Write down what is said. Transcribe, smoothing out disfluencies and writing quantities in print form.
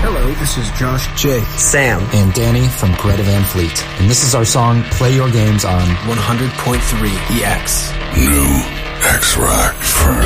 Hello, this is Josh, Jake, Sam, and Danny from Greta Van Fleet. And this is our song, Play Your Games on 100.3 EX. New X-Rock.